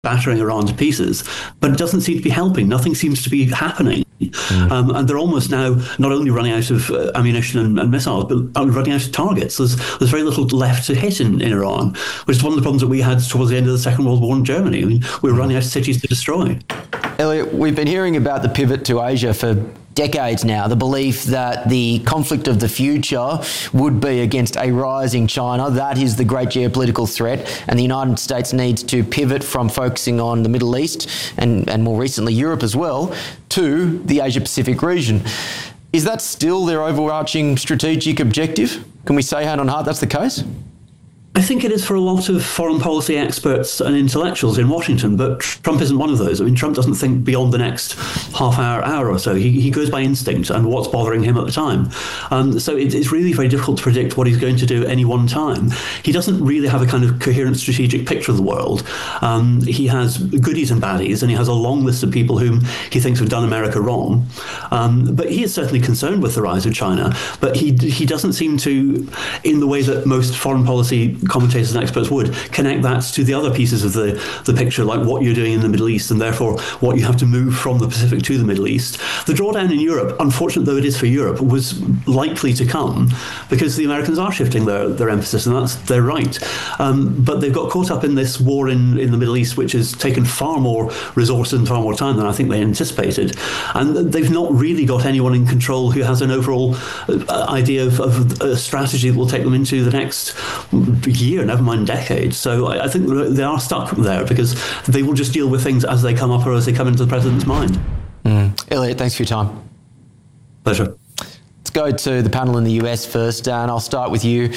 battering Iran to pieces, but it doesn't seem to be helping. Nothing seems to be happening. And they're almost now not only running out of ammunition and missiles, but running out of targets. There's very little left to hit in Iran, which is one of the problems that we had towards the end of the Second World War in Germany. I mean, we were running out of cities to destroy. Elliot, we've been hearing about the pivot to Asia for decades now, the belief that the conflict of the future would be against a rising China. That is the great geopolitical threat, and the United States needs to pivot from focusing on the Middle East and more recently Europe as well to the Asia-Pacific region. Is that still their overarching strategic objective? Can we say hand on heart that's the case? I think it is for a lot of foreign policy experts and intellectuals in Washington, but Trump isn't one of those. I mean, Trump doesn't think beyond the next hour or so. He goes by instinct and what's bothering him at the time. So it's really very difficult to predict what he's going to do at any one time. He doesn't really have a kind of coherent strategic picture of the world. He has goodies and baddies, and he has a long list of people whom he thinks have done America wrong. But he is certainly concerned with the rise of China, but he doesn't seem to, in the way that most foreign policy commentators and experts would, connect that to the other pieces of the picture, like what you're doing in the Middle East, and therefore what you have to move from the Pacific to the Middle East. The drawdown in Europe, unfortunate though it is for Europe, was likely to come because the Americans are shifting their emphasis, and that's their right. But they've got caught up in this war in the Middle East, which has taken far more resources and far more time than I think they anticipated. And they've not really got anyone in control who has an overall idea of a strategy that will take them into the next year, never mind decade. So I think they are stuck there because they will just deal with things as they come up or as they come into the president's mind. Elliot, thanks for your time. Pleasure. Let's go to the panel in the US first, and I'll start with you.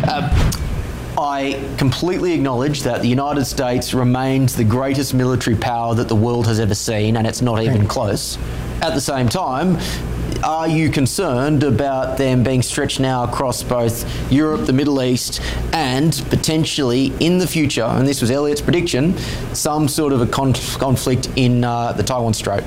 I completely acknowledge that the United States remains the greatest military power that the world has ever seen, and it's not even close. At the same time, are you concerned about them being stretched now across both Europe, the Middle East, and potentially in the future, and this was Elliot's prediction, some sort of a conflict in the Taiwan Strait?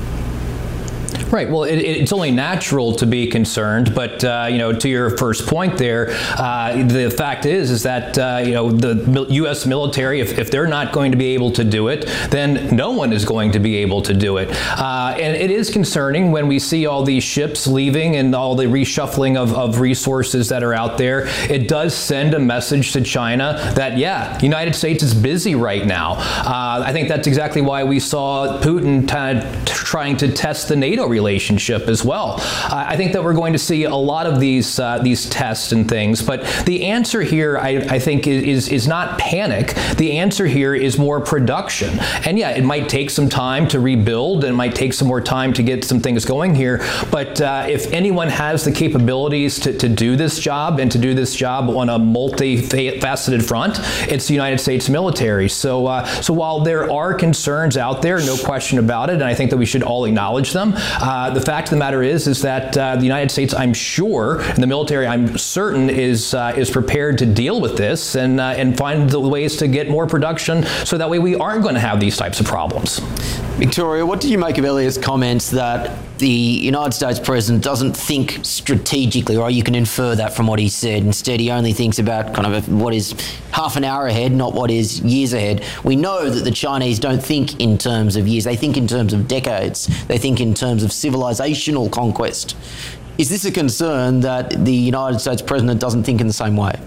Right. Well, it's only natural to be concerned, but to your first point there, the fact is that the U.S. military, if they're not going to be able to do it, then no one is going to be able to do it. And it is concerning when we see all these ships leaving and all the reshuffling of resources that are out there. It does send a message to China that, the United States is busy right now. I think that's exactly why we saw Putin trying to test the NATO relationship as well. I think that we're going to see a lot of these tests and things, but the answer here, I think, is not panic. The answer here is more production. And it might take some time to rebuild, and it might take some more time to get some things going here, but if anyone has the capabilities to do this job and to do this job on a multifaceted front, it's the United States military. So while there are concerns out there, no question about it, and I think that we should all acknowledge them, the fact of the matter is that the United States, I'm sure, and the military, I'm certain, is prepared to deal with this and find the ways to get more production, so that way we aren't going to have these types of problems. Victoria, what do you make of Elliot's comments that the United States president doesn't think strategically, or you can infer that from what he said? Instead, he only thinks about kind of what is half an hour ahead, not what is years ahead. We know that the Chinese don't think in terms of years. They think in terms of decades. They think in terms of civilizational conquest. Is this a concern that the United States president doesn't think in the same way?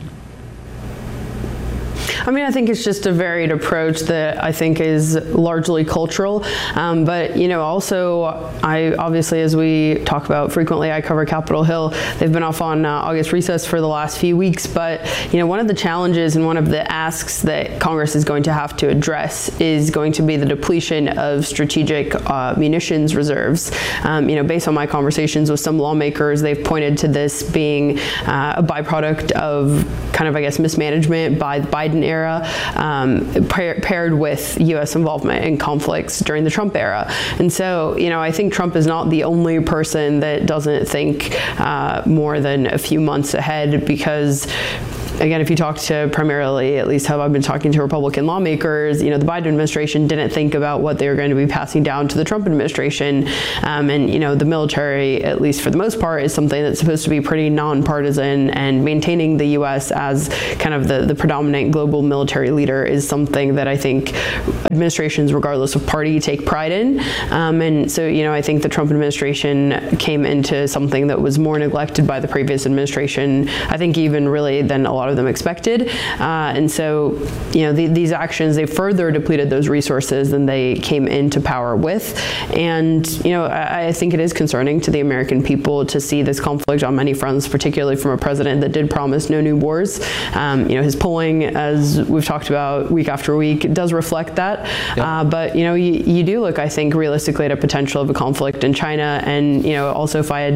I mean, I think it's just a varied approach that I think is largely cultural. But, also, I obviously, as we talk about frequently, I cover Capitol Hill. They've been off on August recess for the last few weeks. But, one of the challenges and one of the asks that Congress is going to have to address is going to be the depletion of strategic munitions reserves. Based on my conversations with some lawmakers, they've pointed to this being a byproduct of kind of, mismanagement by the Biden era, paired with U.S. involvement in conflicts during the Trump era. And so, I think Trump is not the only person that doesn't think more than a few months ahead, because again, if you talk to primarily, at least how I've been talking to Republican lawmakers, the Biden administration didn't think about what they were going to be passing down to the Trump administration. And, the military, at least for the most part, is something that's supposed to be pretty nonpartisan, and maintaining the U.S. as kind of the predominant global military leader is something that I think administrations, regardless of party, take pride in. And so, I think the Trump administration came into something that was more neglected by the previous administration, I think even really than a lot of them expected. And so, these actions, they further depleted those resources than they came into power with. And, I think it is concerning to the American people to see this conflict on many fronts, particularly from a president that did promise no new wars. His polling, as we've talked about week after week, does reflect that. Yep. But, you do look, I think, realistically at a potential of a conflict in China. And, also if I had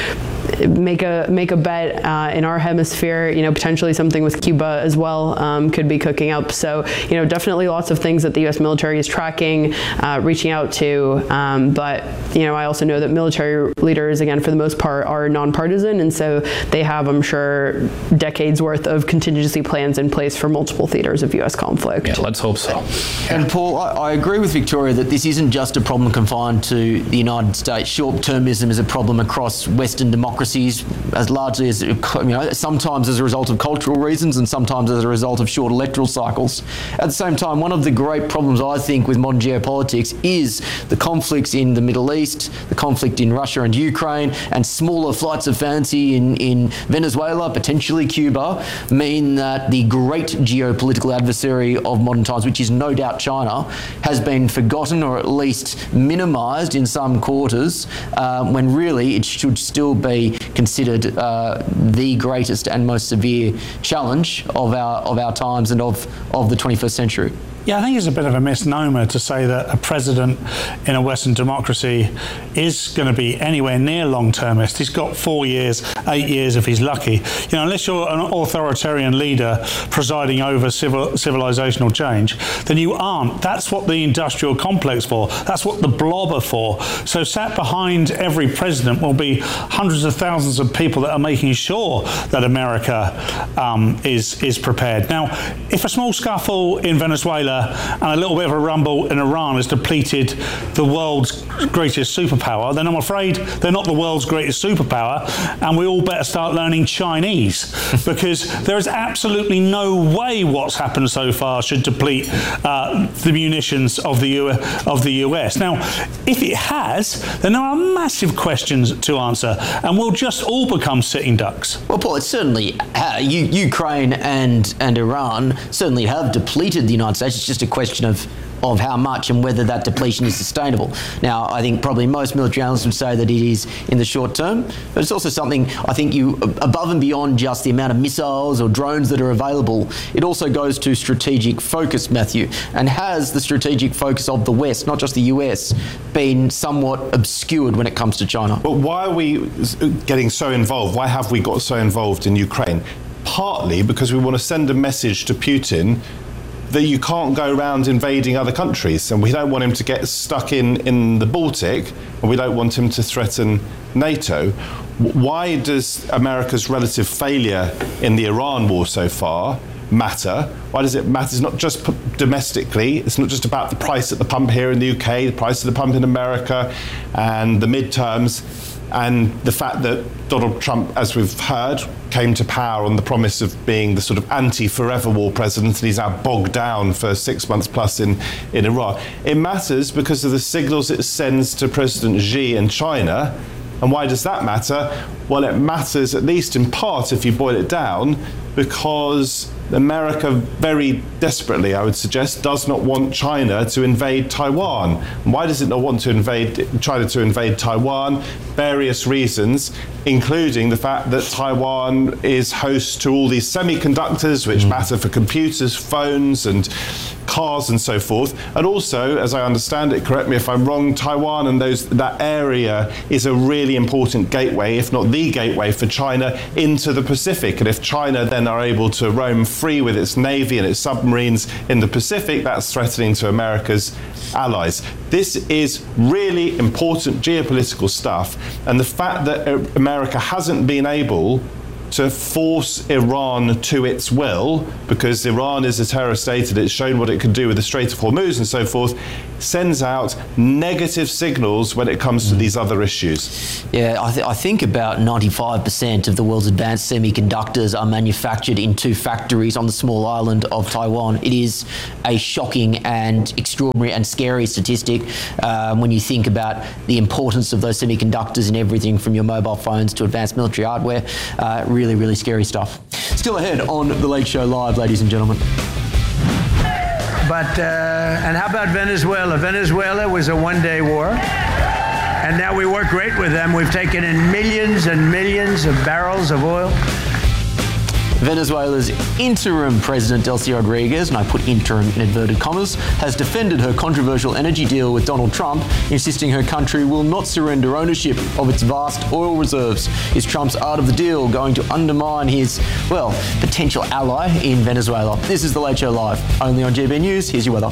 to make a bet in our hemisphere, potentially something with Cuba as well could be cooking up. So, definitely lots of things that the U.S. military is tracking, reaching out to. But, I also know that military leaders, again, for the most part, are nonpartisan. And so they have, I'm sure, decades worth of contingency plans in place for multiple theaters of U.S. conflict. Yeah, let's hope so. And Paul, I agree with Victoria that this isn't just a problem confined to the United States. Short-termism is a problem across Western democracies, as largely as, sometimes as a result of cultural reasons and sometimes as a result of short electoral cycles. At the same time, one of the great problems, I think, with modern geopolitics is the conflicts in the Middle East, the conflict in Russia and Ukraine, and smaller flights of fancy in Venezuela, potentially Cuba, mean that the great geopolitical adversary of modern times, which is no doubt China, has been forgotten or at least minimised in some quarters, when really it should still be considered the greatest and most severe challenge of our times and of the 21st century. Yeah, I think it's a bit of a misnomer to say that a president in a Western democracy is going to be anywhere near long-termist. He's got 4 years, 8 years if he's lucky. Unless you're an authoritarian leader presiding over civilizational change, then you aren't. That's what the industrial complex for. That's what the blob are for. So sat behind every president will be hundreds of thousands of people that are making sure that America is prepared. Now, if a small scuffle in Venezuela and a little bit of a rumble in Iran has depleted the world's greatest superpower, then I'm afraid they're not the world's greatest superpower, and we all better start learning Chinese, because there is absolutely no way what's happened so far should deplete the munitions of the US. Now, if it has, then there are massive questions to answer, and we'll just all become sitting ducks. Well, Paul, it's certainly Ukraine and Iran certainly have depleted the United States. It's just a question of how much and whether that depletion is sustainable. Now, I think probably most military analysts would say that it is in the short term, but it's also something I think above and beyond just the amount of missiles or drones that are available, it also goes to strategic focus, Matthew. And has the strategic focus of the West, not just the US, been somewhat obscured when it comes to China? But why are we getting so involved? Why have we got so involved in Ukraine? Partly because we want to send a message to Putin that you can't go around invading other countries, and we don't want him to get stuck in the Baltic, and we don't want him to threaten NATO. Why does America's relative failure in the Iran war so far matter? Why does it matter? It's not just domestically, it's not just about the price at the pump here in the UK, the price at the pump in America, and the midterms, and the fact that Donald Trump, as we've heard, came to power on the promise of being the sort of anti-forever war president, and he's now bogged down for 6 months plus in Iran. It matters because of the signals it sends to President Xi in China. And why does that matter? Well, it matters at least in part, if you boil it down, because America very desperately, I would suggest, does not want China to invade Taiwan. And why does it not want China to invade Taiwan? Various reasons, including the fact that Taiwan is host to all these semiconductors which matter for computers, phones and cars and so forth. And also, as I understand it, correct me if I'm wrong, Taiwan and that area is a really important gateway, if not the gateway, for China into the Pacific. And if China then are able to roam free with its navy and its submarines in the Pacific, that's threatening to America's allies. This is really important geopolitical stuff, and the fact that America hasn't been able to force Iran to its will, because Iran is a terror state and it's shown what it can do with the Strait of Hormuz and so forth, sends out negative signals when it comes to these other issues. Yeah, I think about 95% of the world's advanced semiconductors are manufactured in 2 factories on the small island of Taiwan. It is a shocking and extraordinary and scary statistic when you think about the importance of those semiconductors in everything from your mobile phones to advanced military hardware. Really, really scary stuff. Still ahead on The Late Show Live, ladies and gentlemen. But, and how about Venezuela? Venezuela was a one-day war. And now we work great with them. We've taken in millions and millions of barrels of oil. Venezuela's interim president, Delcy Rodriguez, and I put interim in inverted commas, has defended her controversial energy deal with Donald Trump, insisting her country will not surrender ownership of its vast oil reserves. Is Trump's out of the deal going to undermine his, well, potential ally in Venezuela? This is The Late Show Live, only on GB News. Here's your weather.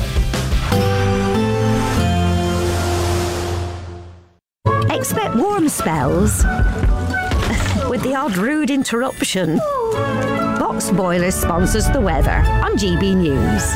Expect warm spells with the odd rude interruption. Box Boilers sponsors the weather on GB News.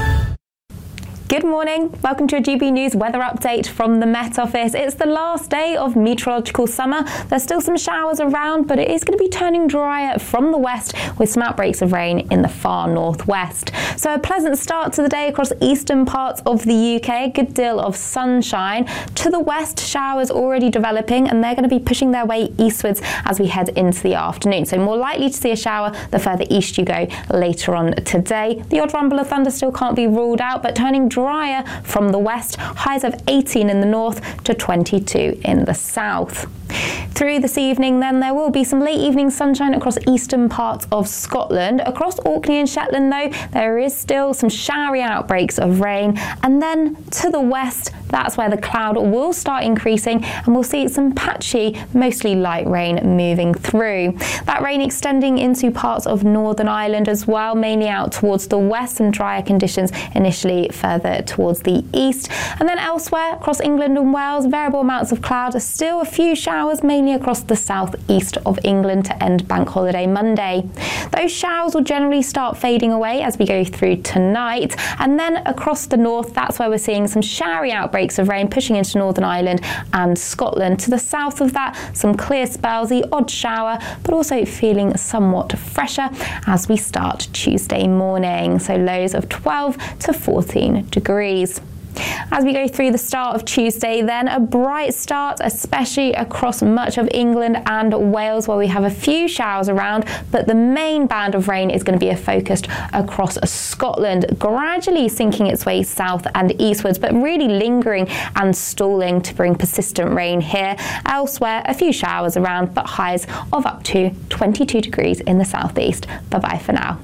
Good morning. Welcome to a GB News weather update from the Met Office. It's the last day of meteorological summer. There's still some showers around, but it is going to be turning drier from the west with some outbreaks of rain in the far northwest. So a pleasant start to the day across eastern parts of the UK. A good deal of sunshine. To the west, showers already developing, and they're going to be pushing their way eastwards as we head into the afternoon. So more likely to see a shower the further east you go later on today. The odd rumble of thunder still can't be ruled out, but turning drier from the west, highs of 18 in the north to 22 in the south. Through this evening then, there will be some late evening sunshine across eastern parts of Scotland. Across Orkney and Shetland though, there is still some showery outbreaks of rain, and then to the west, that's where the cloud will start increasing and we'll see some patchy, mostly light rain moving through. That rain extending into parts of Northern Ireland as well, mainly out towards the west, and drier conditions initially further towards the east. And then elsewhere across England and Wales, variable amounts of cloud, still a few showers mainly across the southeast of England to end Bank Holiday Monday. Those showers will generally start fading away as we go through tonight, and then across the north, that's where we're seeing some showery outbreaks of rain pushing into Northern Ireland and Scotland. To the south of that, some clear spells, the odd shower, but also feeling somewhat fresher as we start Tuesday morning. So lows of 12 to 14 degrees. As we go through the start of Tuesday then, a bright start, especially across much of England and Wales, where we have a few showers around, but the main band of rain is going to be focused across Scotland, gradually sinking its way south and eastwards, but really lingering and stalling to bring persistent rain here. Elsewhere, a few showers around, but highs of up to 22 degrees in the southeast. Bye-bye for now.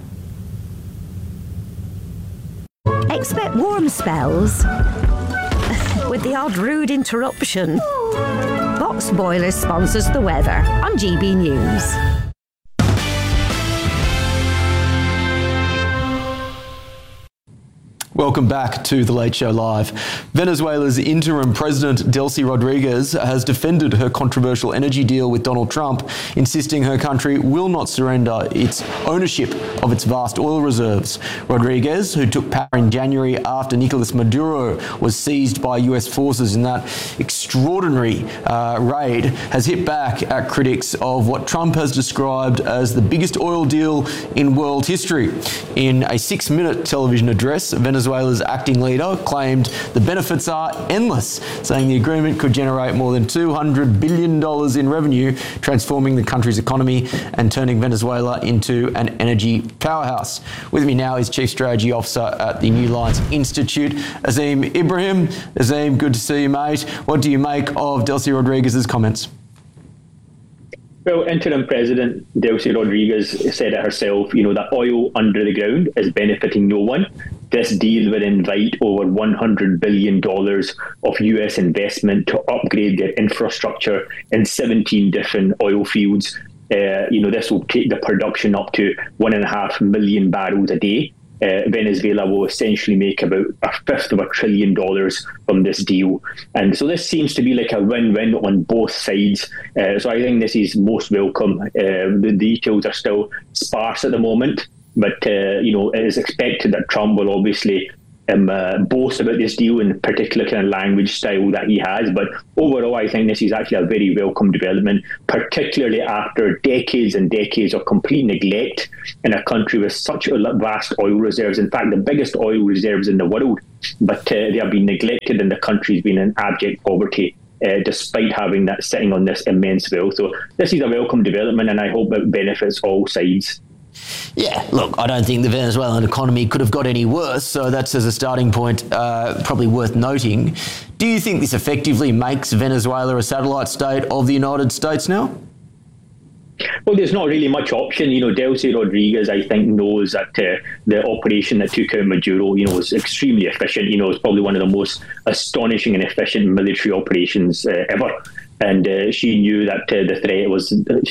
Expect warm spells with the odd rude interruption. Box Boilers sponsors the weather on GB News. Welcome back to The Late Show Live. Venezuela's interim president, Delcy Rodriguez, has defended her controversial energy deal with Donald Trump, insisting her country will not surrender its ownership of its vast oil reserves. Rodriguez, who took power in January after Nicolas Maduro was seized by US forces in that extraordinary raid, has hit back at critics of what Trump has described as the biggest oil deal in world history. In a 6-minute television address, Venezuela's acting leader claimed the benefits are endless, saying the agreement could generate more than $200 billion in revenue, transforming the country's economy and turning Venezuela into an energy powerhouse. With me now is Chief Strategy Officer at the New Lines Institute, Azim Ibrahim. Azim, good to see you, mate. What do you make of Delcy Rodriguez's comments? Well, interim President Delcy Rodriguez said it herself, that oil under the ground is benefiting no one. This deal would invite over $100 billion of US investment to upgrade their infrastructure in 17 different oil fields. This will take the production up to 1.5 million barrels a day. Venezuela will essentially make about $1/5 $1 trillion from this deal. And so this seems to be like a win-win on both sides. So I think this is most welcome. The details are still sparse at the moment, but it is expected that Trump will obviously boast about this deal in particular kind of language style that he has. But overall, I think this is actually a very welcome development, particularly after decades and decades of complete neglect in a country with such vast oil reserves. In fact, the biggest oil reserves in the world, but they have been neglected and the country's been in abject poverty. Despite having that sitting on this immense wealth. So this is a welcome development, and I hope it benefits all sides. Yeah, look, I don't think the Venezuelan economy could have got any worse, so that's, as a starting point, probably worth noting. Do you think this effectively makes Venezuela a satellite state of the United States now? Well, there's not really much option. Delcy Rodriguez, I think, knows that the operation that took out Maduro, was extremely efficient. It's probably one of the most astonishing and efficient military operations ever. And she knew that the threat was,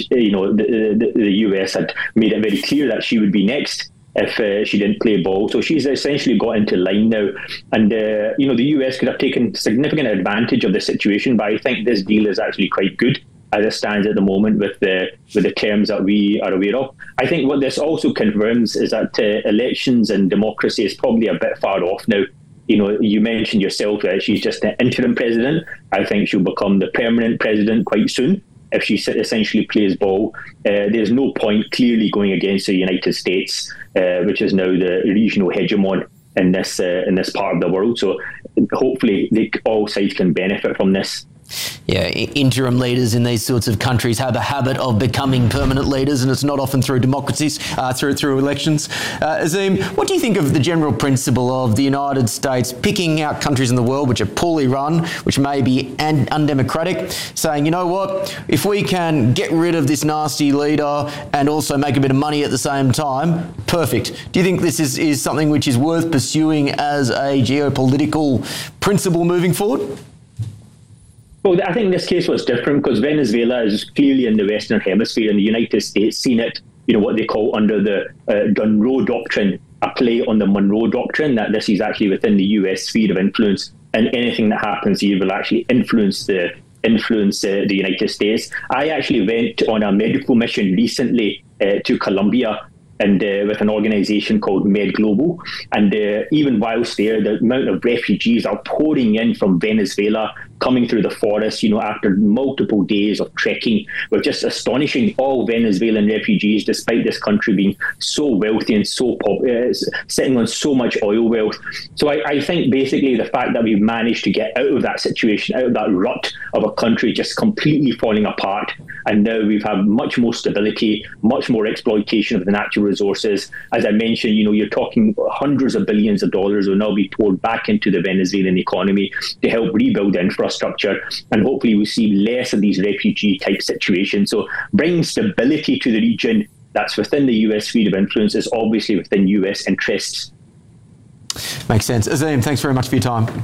the US had made it very clear that she would be next if she didn't play ball. So she's essentially got into line now. And, the US could have taken significant advantage of the situation, but I think this deal is actually quite good as it stands at the moment with the terms that we are aware of. I think what this also confirms is that elections and democracy is probably a bit far off now. You mentioned yourself that she's just the interim president. I think she'll become the permanent president quite soon if she essentially plays ball. There's no point clearly going against the United States, which is now the regional hegemon in this part of the world. So hopefully all sides can benefit from this. Yeah, interim leaders in these sorts of countries have a habit of becoming permanent leaders, and it's not often through democracies, through elections. Azim, what do you think of the general principle of the United States picking out countries in the world which are poorly run, which may be undemocratic, saying, you know what, if we can get rid of this nasty leader and also make a bit of money at the same time, perfect. Do you think this is something which is worth pursuing as a geopolitical principle moving forward? Well, I think this case was different because Venezuela is clearly in the Western Hemisphere, and the United States seen it, what they call under the Monroe Doctrine, a play on the Monroe Doctrine, that this is actually within the US sphere of influence, and anything that happens here will actually influence the United States. I actually went on a medical mission recently to Colombia, and with an organisation called Med Global. And even whilst there, the amount of refugees are pouring in from Venezuela, coming through the forest, after multiple days of trekking, were just astonishing. All Venezuelan refugees, despite this country being so wealthy and so sitting on so much oil wealth. So I think basically the fact that we've managed to get out of that situation, out of that rut of a country just completely falling apart, and now we've had much more stability, much more exploitation of the natural resources. As I mentioned, you're talking hundreds of billions of dollars will now be poured back into the Venezuelan economy to help rebuild infrastructure, and hopefully we'll see less of these refugee type situations. So bringing stability to the region that's within the US sphere of influence is obviously within US interests. Makes sense. Azim, thanks very much for your time.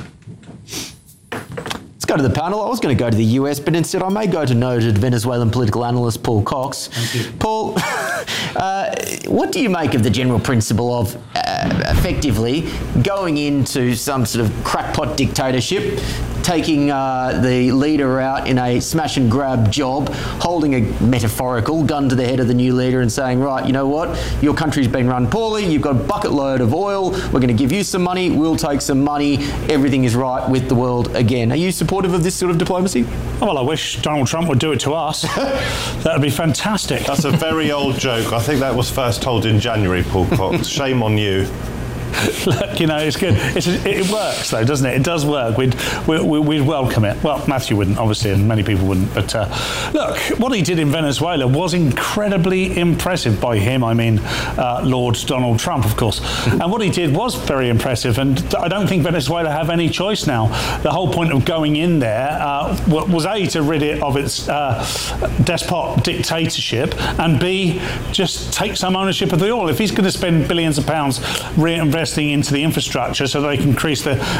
Go to the panel. I was going to go to the US, but instead I may go to noted Venezuelan political analyst Paul Cox. Thank you. Paul, what do you make of the general principle of effectively going into some sort of crackpot dictatorship, taking the leader out in a smash and grab job, holding a metaphorical gun to the head of the new leader and saying, right, you know what, your country's been run poorly, you've got a bucket load of oil, we're going to give you some money, we'll take some money, everything is right with the world again. Are you supportive of this sort of diplomacy? Well, I wish Donald Trump would do it to us. That would be fantastic. That's a very old joke. I think that was first told in January, Paul Cox. Shame on you. Look, it's good. It works, though, doesn't it? It does work. We'd welcome it. Well, Matthew wouldn't, obviously, and many people wouldn't. But look, what he did in Venezuela was incredibly impressive by him. I mean, Lord Donald Trump, of course. And what he did was very impressive. And I don't think Venezuela have any choice now. The whole point of going in there was A, to rid it of its despot dictatorship, and B, just take some ownership of the oil. If he's going to spend billions of pounds reinvesting into the infrastructure so they can increase the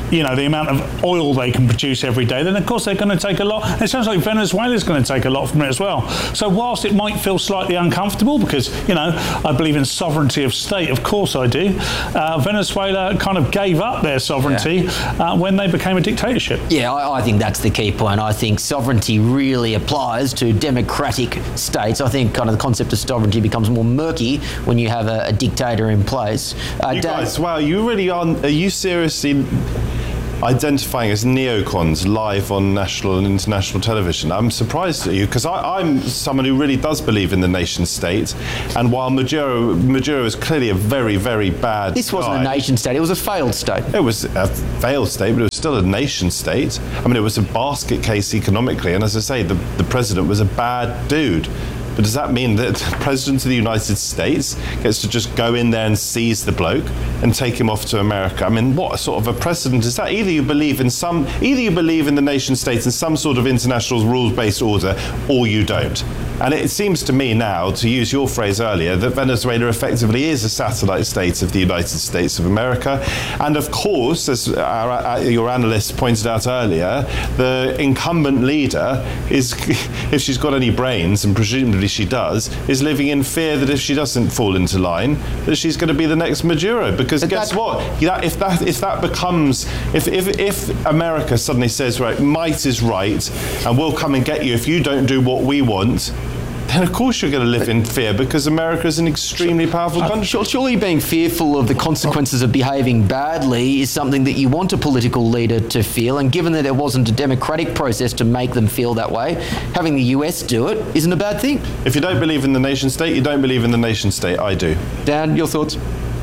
you know, the amount of oil they can produce every day, then of course they're going to take a lot. It sounds like Venezuela's going to take a lot from it as well. So whilst it might feel slightly uncomfortable, because, you know, I believe in sovereignty of state, of course I do, Venezuela kind of gave up their sovereignty when they became a dictatorship. Yeah, I think that's the key point. I think sovereignty really applies to democratic states. I think kind of the concept of sovereignty becomes more murky when you have a dictator in place. You guys, wow, you really are you seriously identifying as neocons live on national and international television? I'm surprised at you, because I'm someone who really does believe in the nation state, and while Maduro is clearly a very, very bad This wasn't a nation state, it was a failed state. It was a failed state, but it was still a nation state. I mean, it was a basket case economically, and as I say, the president was a bad dude. But does that mean that the President of the United States gets to just go in there and seize the bloke and take him off to America? I mean, what sort of a precedent is that? Either you believe in the nation state and some sort of international rules-based order, or you don't. And it seems to me now, to use your phrase earlier, that Venezuela effectively is a satellite state of the United States of America. And of course, as your analyst pointed out earlier, the incumbent leader is, if she's got any brains, and presumably she does, is living in fear that if she doesn't fall into line, that she's going to be the next Maduro. Because guess what? If America suddenly says, right, might is right, and we'll come and get you if you don't do what we want, then of course you're going to live in fear, because America is an extremely powerful country. Surely being fearful of the consequences of behaving badly is something that you want a political leader to feel, and given that there wasn't a democratic process to make them feel that way, having the US do it isn't a bad thing. If you don't believe in the nation state, you don't believe in the nation state. I do. Dan, your thoughts?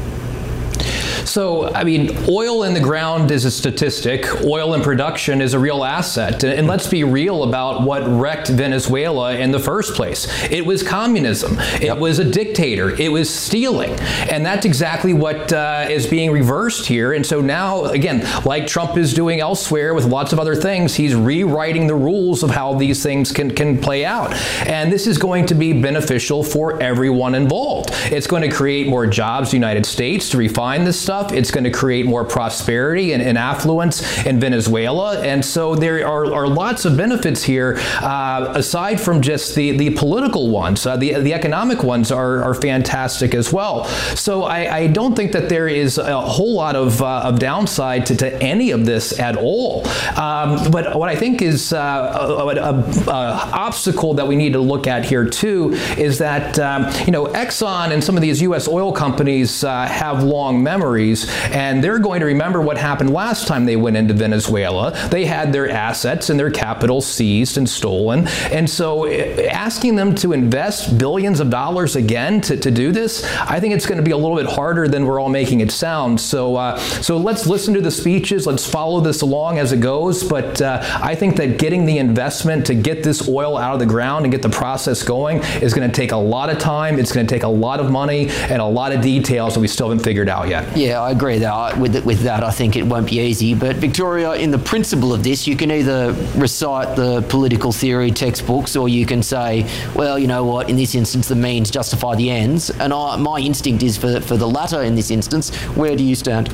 So, I mean, oil in the ground is a statistic. Oil in production is a real asset. And let's be real about what wrecked Venezuela in the first place. It was communism. It was a dictator. It was stealing. And that's exactly what is being reversed here. And so now, again, like Trump is doing elsewhere with lots of other things, he's rewriting the rules of how these things can play out. And this is going to be beneficial for everyone involved. It's going to create more jobs in the United States to refine this stuff. It's going to create more prosperity and affluence in Venezuela. And so there are lots of benefits here, aside from just the political ones. The economic ones are fantastic as well. So I don't think that there is a whole lot of downside to any of this at all. But what I think is an obstacle that we need to look at here too is that Exxon and some of these U.S. oil companies have long memories, and they're going to remember what happened last time they went into Venezuela. They had their assets and their capital seized and stolen, and so asking them to invest billions of dollars again to do this, I think it's going to be a little bit harder than we're all making it sound. So let's listen to the speeches, let's follow this along as it goes, but I think that getting the investment to get this oil out of the ground and get the process going is going to take a lot of time, it's going to take a lot of money and a lot of details that we still haven't figured out yet. Yeah, I agree with that. I think it won't be easy. But Victoria, in the principle of this, you can either recite the political theory textbooks, or you can say, well, you know what, in this instance, the means justify the ends. And my instinct is for the latter in this instance. Where do you stand?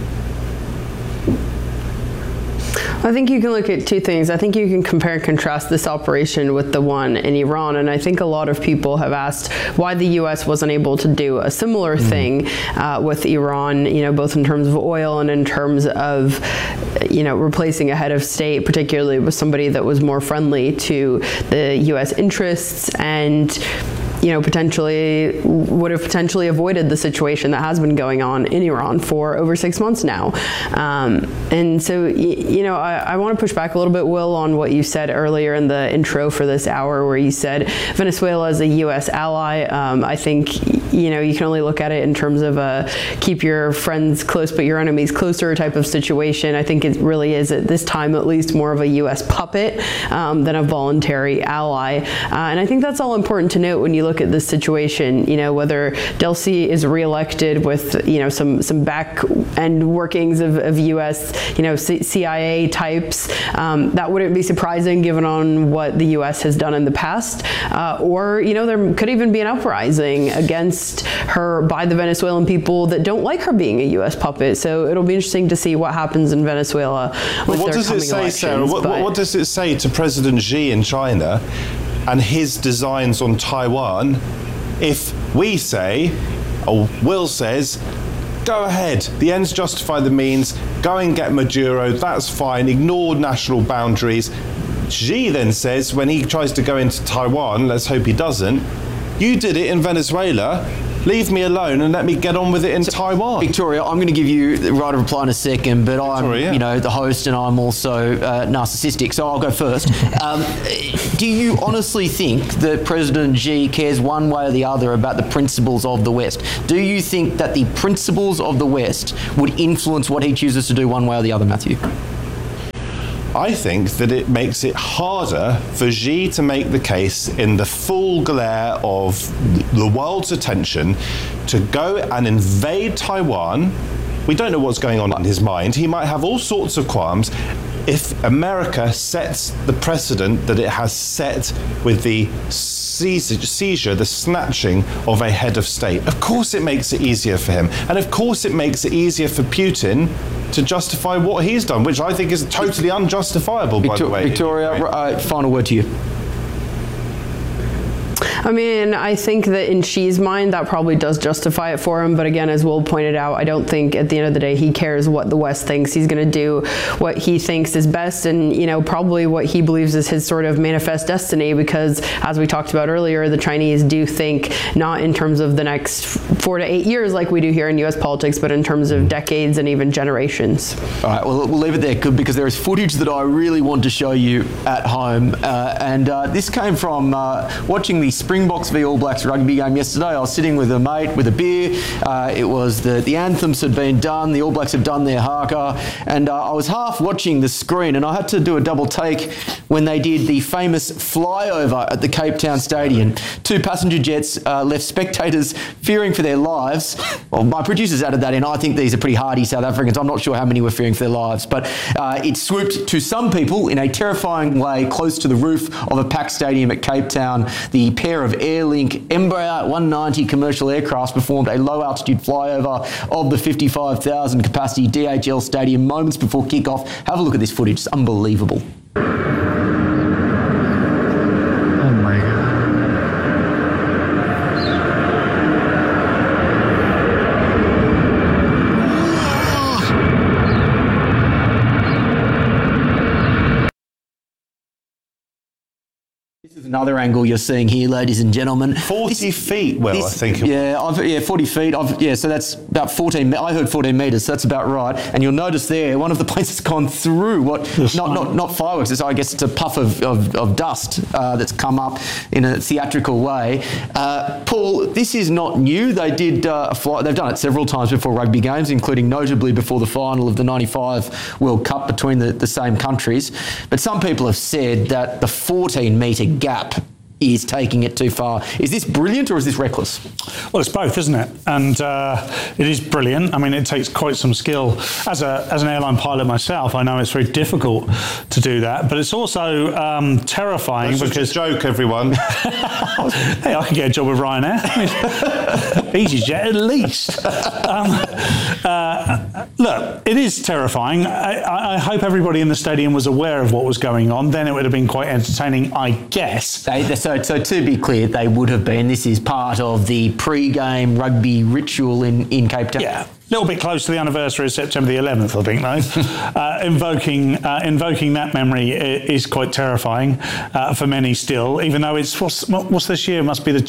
I think you can look at two things. I think you can compare and contrast this operation with the one in Iran, and I think a lot of people have asked why the U.S. wasn't able to do a similar thing with Iran, both in terms of oil and in terms of, replacing a head of state, particularly with somebody that was more friendly to the U.S. interests and potentially would have avoided the situation that has been going on in Iran for over 6 months now. And so, I want to push back a little bit, Will, on what you said earlier in the intro for this hour, where you said Venezuela is a U.S. ally. I think, you can only look at it in terms of a keep your friends close but your enemies closer type of situation. I think it really is, at this time at least, more of a U.S. puppet than a voluntary ally. And I think that's all important to note when you look at this situation, whether Delcy is reelected with, some back end workings of U.S., CIA types. That wouldn't be surprising given on what the U.S. has done in the past. Or, there could even be an uprising against against her by the Venezuelan people that don't like her being a U.S. puppet. So it'll be interesting to see what happens in Venezuela with what their does it coming say, elections. Sarah? What does it say to President Xi in China and his designs on Taiwan if we say, or Will says, go ahead, the ends justify the means, go and get Maduro, that's fine, ignore national boundaries. Xi then says, when he tries to go into Taiwan, let's hope he doesn't, you did it in Venezuela, leave me alone and let me get on with it in Taiwan. Victoria, I'm going to give you the right of reply in a second, but Victoria, I'm, the host, and I'm also narcissistic, so I'll go first. Do you honestly think that President Xi cares one way or the other about the principles of the West? Do you think that the principles of the West would influence what he chooses to do one way or the other, Matthew? I think that it makes it harder for Xi to make the case in the full glare of the world's attention to go and invade Taiwan. We don't know what's going on in his mind. He might have all sorts of qualms. If America sets the precedent that it has set with the seizure, the snatching of a head of state, of course it makes it easier for him. And of course it makes it easier for Putin to justify what he's done, which I think is totally unjustifiable, by the way. Victoria, final word to you. I mean, I think that in Xi's mind, that probably does justify it for him. But again, as Will pointed out, I don't think at the end of the day he cares what the West thinks. He's going to do what he thinks is best and, probably what he believes is his sort of manifest destiny, because as we talked about earlier, the Chinese do think not in terms of the next 4 to 8 years like we do here in U.S. politics, but in terms of decades and even generations. All right, well, we'll leave it there because there is footage that I really want to show you at home. And this came from watching the Springboks v All Blacks rugby game yesterday. I was sitting with a mate with a beer. It was the anthems had been done. The All Blacks had done their haka. And I was half watching the screen and I had to do a double take when they did the famous flyover at the Cape Town Stadium. 2 passenger jets left spectators fearing for their lives. Well, my producers added that in. I think these are pretty hardy South Africans. I'm not sure how many were fearing for their lives. But it swooped to some people in a terrifying way close to the roof of a packed stadium at Cape Town. The pair of Airlink Embraer 190 commercial aircrafts performed a low-altitude flyover of the 55,000 capacity DHL Stadium moments before kickoff. Have a look at this footage. It's unbelievable. Oh my God. This is another angle you're seeing here, ladies and gentlemen. 40 feet, I think. 40 feet. So that's about 14. I heard 14 metres, so that's about right. And you'll notice there, one of the planes has gone through not fireworks. I guess it's a puff of dust that's come up in a theatrical way. Paul, this is not new. They did a flight. They've done it several times before rugby games, including notably before the final of the '95 World Cup between the same countries. But some people have said that the 14-metre gap is taking it too far. Is this brilliant or is this reckless? Well, it's both, isn't it? And it is brilliant. I mean, it takes quite some skill. As an airline pilot myself, I know it's very difficult to do that, but it's also terrifying. That's because just a joke, everyone. Hey, I could get a job with Ryanair. EasyJet at least. Look, it is terrifying. I hope everybody in the stadium was aware of what was going on. Then it would have been quite entertaining, I guess. So to be clear, they would have been. This is part of the pre-game rugby ritual in Cape Town. Yeah. A little bit close to the anniversary of September the 11th, I think, though. Invoking that memory is quite terrifying for many still, even though it's, what's this year? It must be the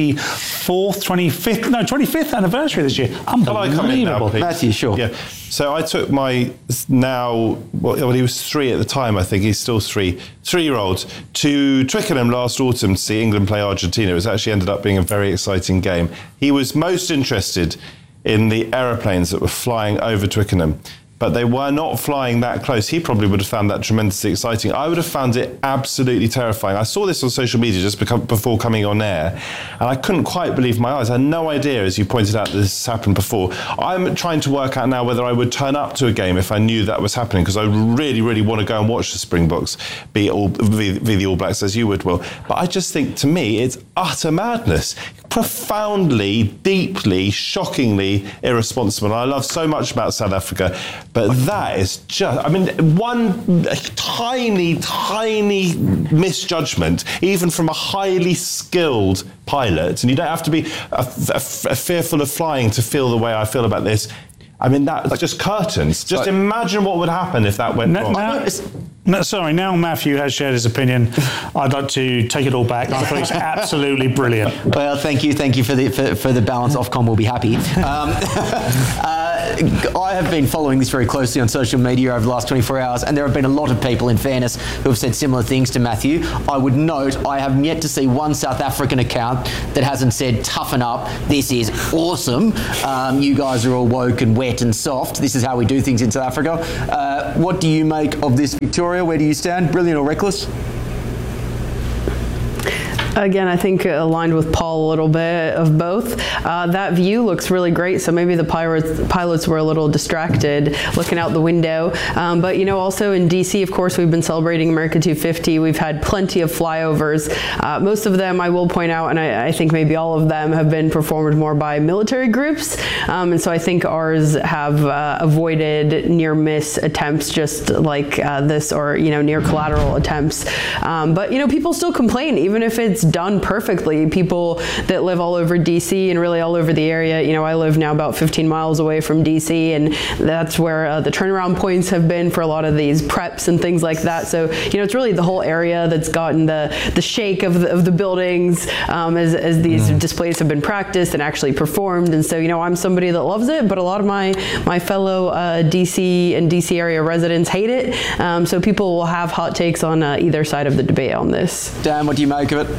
25th anniversary this year. Unbelievable. Matthew, sure. Yeah. So I took my he was 3 at the time, I think, he's still 3-year-old, to Twickenham last autumn to see England play Argentina. It was actually ended up being a very exciting game. He was most interested in the aeroplanes that were flying over Twickenham, but they were not flying that close. He probably would have found that tremendously exciting. I would have found it absolutely terrifying. I saw this on social media just before coming on air, and I couldn't quite believe my eyes. I had no idea, as you pointed out, that this happened before. I'm trying to work out now whether I would turn up to a game if I knew that was happening, because I really, really want to go and watch the Springboks be the All Blacks, as you would, Will. But I just think, to me, it's utter madness. profoundly, deeply, shockingly irresponsible. And I love so much about South Africa, but that is just, I mean, one tiny misjudgment, even from a highly skilled pilot, and you don't have to be fearful of flying to feel the way I feel about this. I mean, that's just curtains. Just imagine what would happen if that went wrong. Now Matthew has shared his opinion. I'd like to take it all back. I thought it's absolutely brilliant. Well, thank you for the balance. Ofcom will be happy. I have been following this very closely on social media over the last 24 hours, and there have been a lot of people, in fairness, who have said similar things to Matthew. I would note I have yet to see one South African account that hasn't said, toughen up, this is awesome, you guys are all woke and wet and soft, this is how we do things in South Africa. What do you make of this, Victoria? Where do you stand? Brilliant or reckless? Again, I think aligned with Paul a little bit of both. That view looks really great, so maybe the pilots were a little distracted looking out the window. But, you know, also in DC, of course, we've been celebrating America 250. We've had plenty of flyovers. Most of them, I will point out, and I think maybe all of them have been performed more by military groups. And so I think ours have avoided near-miss attempts just like this, or, you know, near collateral attempts. But, you know, people still complain, even if it's done perfectly. People that live all over DC and really all over the area, you know, I live now about 15 miles away from DC, and that's where the turnaround points have been for a lot of these preps and things like that. So, you know, it's really the whole area that's gotten the shake of the buildings as these displays have been practiced and actually performed. And so, you know, I'm somebody that loves it, but a lot of my fellow DC and DC area residents hate it. So people will have hot takes on either side of the debate on this. Dan, what do you make of it?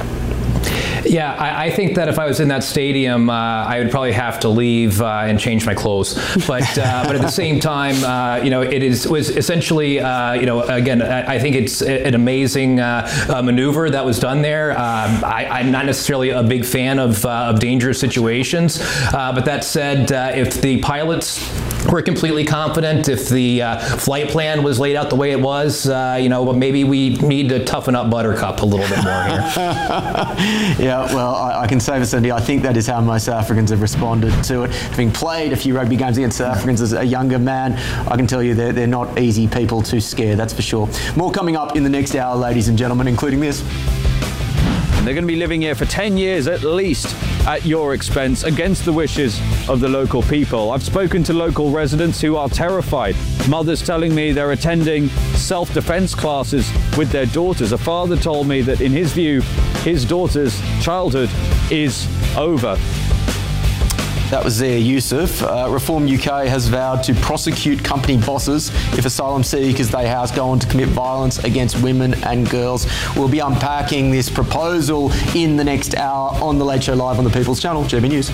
Yeah, I think that if I was in that stadium, I would probably have to leave and change my clothes. But at the same time, you know, was essentially, you know, again, I think it's an amazing maneuver that was done there. I'm not necessarily a big fan of dangerous situations, but that said, if the pilots were completely confident, if the flight plan was laid out the way it was, you know, maybe we need to toughen up Buttercup a little bit more here. Yeah, well, I can say for certainty, I think that is how most South Africans have responded to it. Having played a few rugby games against South Africans as a younger man, I can tell you they're not easy people to scare, that's for sure. More coming up in the next hour, ladies and gentlemen, including this. They're going to be living here for 10 years at least at your expense, against the wishes of the local people. I've spoken to local residents who are terrified. Mothers telling me they're attending self-defense classes with their daughters. A father told me that in his view, his daughter's childhood is over. That was Zia Yusuf. Reform UK has vowed to prosecute company bosses if asylum seekers they house go on to commit violence against women and girls. We'll be unpacking this proposal in the next hour on The Late Show Live on the People's Channel, GB News.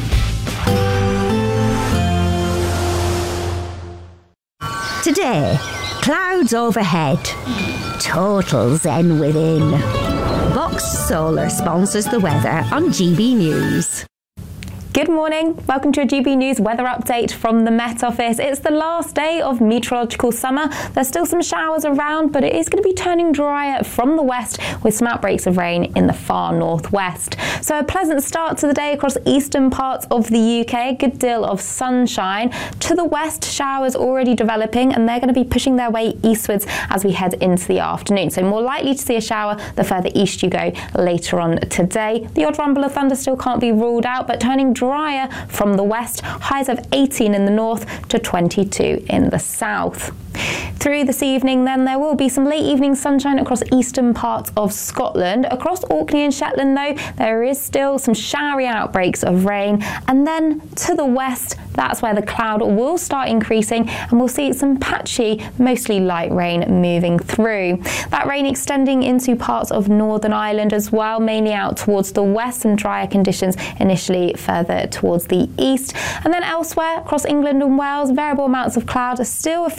Today, clouds overhead, total zen within. Box Solar sponsors the weather on GB News. Good morning. Welcome to a GB News weather update from the Met Office. It's the last day of meteorological summer. There's still some showers around, but it is going to be turning drier from the west with some outbreaks of rain in the far northwest. So a pleasant start to the day across eastern parts of the UK. A good deal of sunshine. To the west, showers already developing, and they're going to be pushing their way eastwards as we head into the afternoon. So more likely to see a shower the further east you go later on today. The odd rumble of thunder still can't be ruled out, but turning drier from the west, highs of 18 in the north to 22 in the south. Through this evening then, there will be some late evening sunshine across eastern parts of Scotland. Across Orkney and Shetland though, there is still some showery outbreaks of rain, and then to the west, that's where the cloud will start increasing and we'll see some patchy, mostly light rain moving through. That rain extending into parts of Northern Ireland as well, mainly out towards the west, and drier conditions initially further towards the east. And then elsewhere across England and Wales, variable amounts of cloud, still a few showers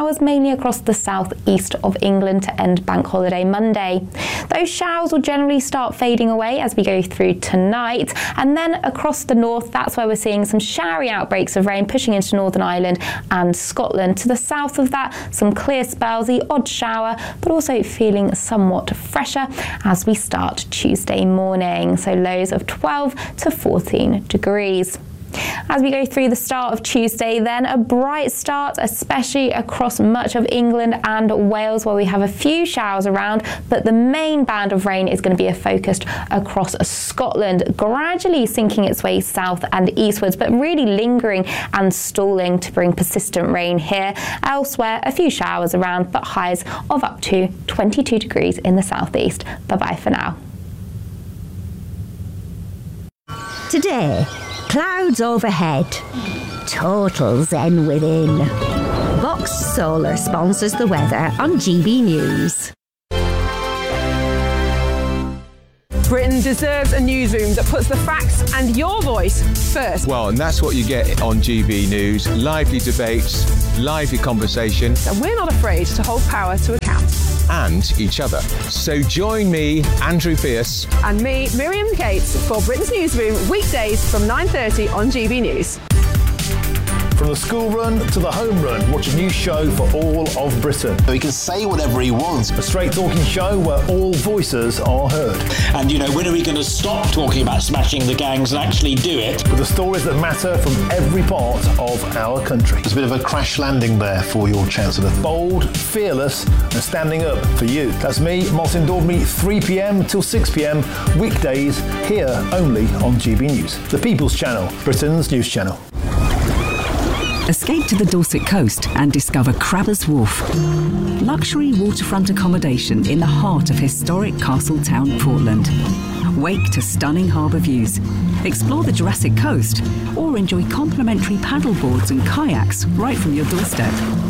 showers mainly across the southeast of England to end Bank Holiday Monday. Those showers will generally start fading away as we go through tonight, and then across the north, that's where we're seeing some showery outbreaks of rain pushing into Northern Ireland and Scotland. To the south of that, some clear spells, the odd shower, but also feeling somewhat fresher as we start Tuesday morning. So lows of 12 to 14 degrees. As we go through the start of Tuesday, then a bright start, especially across much of England and Wales, where we have a few showers around, but the main band of rain is going to be focused across Scotland, gradually sinking its way south and eastwards, but really lingering and stalling to bring persistent rain here. Elsewhere, a few showers around, but highs of up to 22 degrees in the southeast. Bye-bye for now. Today, clouds overhead, total zen within. Vox Solar sponsors the weather on GB News. Britain deserves a newsroom that puts the facts and your voice first. Well, and that's what you get on GB News. Lively debates, lively conversation. And we're not afraid to hold power to account. And each other. So join me, Andrew Pierce. And me, Miriam Cates, for Britain's Newsroom, weekdays from 9:30 on GB News. From the school run to the home run, watch a new show for all of Britain. He can say whatever he wants. A straight talking show where all voices are heard. And, you know, when are we going to stop talking about smashing the gangs and actually do it? With the stories that matter from every part of our country. There's a bit of a crash landing there for your Chancellor. Bold, fearless and standing up for you. That's me, Martin Daubney, 3 p.m. till 6 p.m. weekdays here only on GB News. The People's Channel, Britain's news channel. Escape to the Dorset coast and discover Crabbers Wharf. Luxury waterfront accommodation in the heart of historic Castletown, Portland. Wake to stunning harbour views. Explore the Jurassic Coast or enjoy complimentary paddleboards and kayaks right from your doorstep.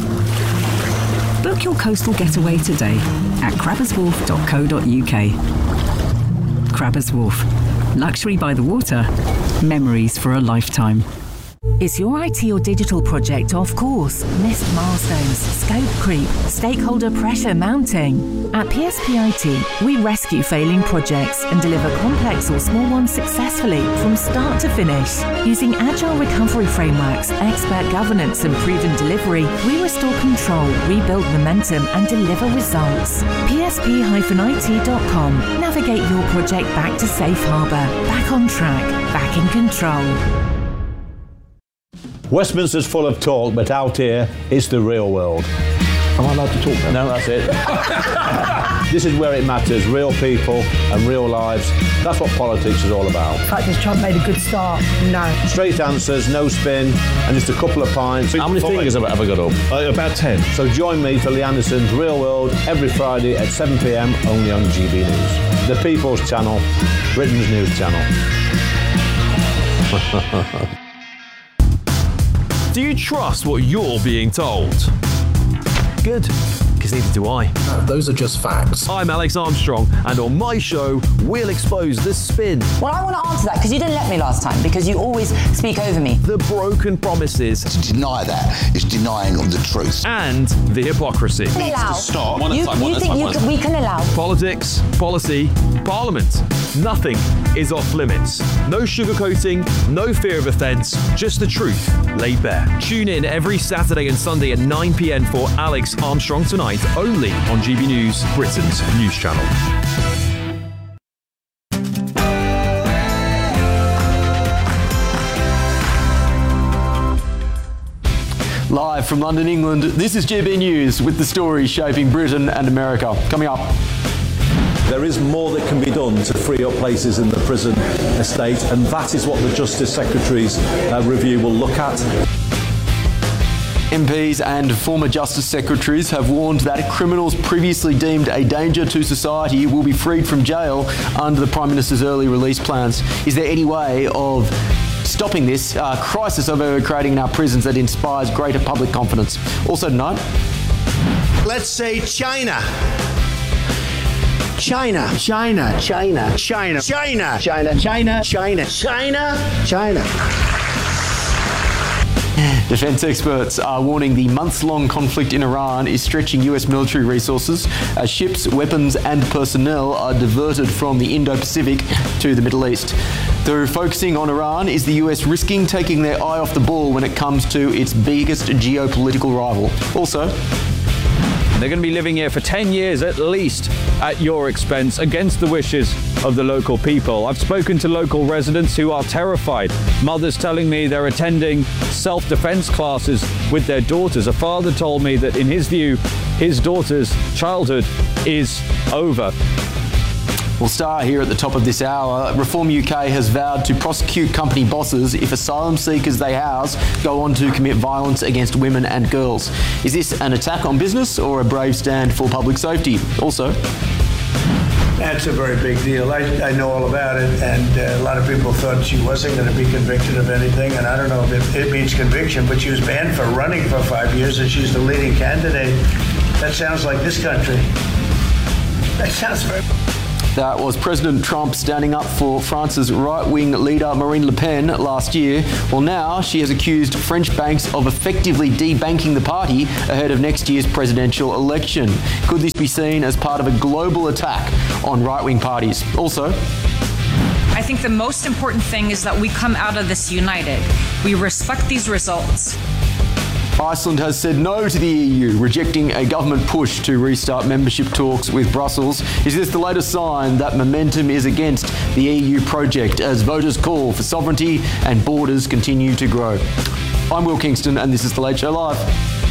Book your coastal getaway today at crabberswharf.co.uk. Crabbers Wharf. Luxury by the water. Memories for a lifetime. Is your IT or digital project off course? Missed milestones, scope creep, stakeholder pressure mounting? At PSP IT, we rescue failing projects and deliver complex or small ones successfully from start to finish. Using agile recovery frameworks, expert governance and proven delivery, we restore control, rebuild momentum and deliver results. PSP-IT.com. Navigate your project back to safe harbour, back on track, back in control. Westminster's full of talk, but out here, it's the real world. Am I allowed to talk now? No, that's it. This is where it matters, real people and real lives. That's what politics is all about. In fact, has Trump made a good start? No. Straight answers, no spin, and just a couple of pints. How many fingers have I got up? About 10. So join me for Lee Anderson's Real World every Friday at 7 p.m. only on GB News. The People's Channel, Britain's news channel. Do you trust what you're being told? Good, because neither do I. Those are just facts. I'm Alex Armstrong, and on my show, we'll expose the spin. Well, I want to answer that, because you didn't let me last time, because you always speak over me. The broken promises. To deny that is denying the truth. And the hypocrisy. Needs to stop. You think we can allow? Politics, policy, parliament. Nothing is off limits. No sugarcoating, no fear of offence, just the truth laid bare. Tune in every Saturday and Sunday at 9 p.m. for Alex Armstrong Tonight, only on GB News, Britain's news channel. Live from London, England, this is GB News with the stories shaping Britain and America. Coming up. There is more that can be done to free up places in the prison estate, and that is what the Justice Secretary's review will look at. MPs and former Justice Secretaries have warned that criminals previously deemed a danger to society will be freed from jail under the Prime Minister's early release plans. Is there any way of stopping this crisis of creating in our prisons that inspires greater public confidence? Also tonight. Let's say China. China. China. China. China. China. China. China. China. China. China. Defense experts are warning the months-long conflict in Iran is stretching US military resources as ships, weapons and personnel are diverted from the Indo-Pacific to the Middle East. Through focusing on Iran, is the US risking taking their eye off the ball when it comes to its biggest geopolitical rival? Also, they're going to be living here for 10 years at least at your expense against the wishes of the local people. I've spoken to local residents who are terrified. Mothers telling me they're attending self-defense classes with their daughters. A father told me that in his view, his daughter's childhood is over. We'll start here at the top of this hour. Reform UK has vowed to prosecute company bosses if asylum seekers they house go on to commit violence against women and girls. Is this an attack on business or a brave stand for public safety? Also, that's a very big deal. I know all about it, and a lot of people thought she wasn't going to be convicted of anything, and I don't know if it means conviction, but she was banned for running for 5 years, and she's the leading candidate. That sounds like this country. That sounds very... That was President Trump standing up for France's right-wing leader Marine Le Pen last year. Well, now she has accused French banks of effectively debanking the party ahead of next year's presidential election. Could this be seen as part of a global attack on right-wing parties? Also, I think the most important thing is that we come out of this united. We respect these results. Iceland has said no to the EU, rejecting a government push to restart membership talks with Brussels. Is this the latest sign that momentum is against the EU project as voters call for sovereignty and borders continue to grow? I'm Will Kingston and this is The Late Show Live.